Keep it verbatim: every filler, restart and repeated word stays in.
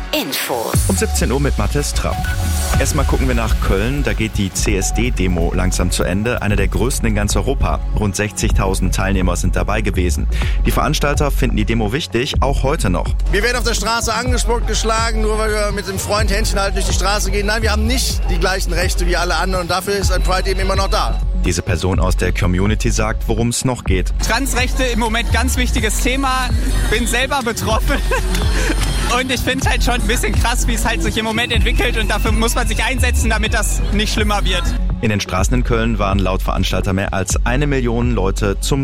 Infos. Um siebzehn Uhr mit Mathis Trapp. Erstmal gucken wir nach Köln. Da geht die C S D-Demo langsam zu Ende. Eine der größten in ganz Europa. Rund sechzigtausend Teilnehmer sind dabei gewesen. Die Veranstalter finden die Demo wichtig, auch heute noch. Wir werden auf der Straße angespuckt, geschlagen, nur weil wir mit dem Freund Händchen halten durch die Straße gehen. Nein, wir haben nicht die gleichen Rechte wie alle anderen und dafür ist ein Pride eben immer noch da. Diese Person aus der Community sagt, worum es noch geht. Transrechte im Moment ganz wichtiges Thema. Bin selber betroffen. Und ich finde es halt schon ein bisschen krass, wie es halt sich im Moment entwickelt. Und dafür muss man sich einsetzen, damit das nicht schlimmer wird. In den Straßen in Köln waren laut Veranstalter mehr als eine Million Leute zum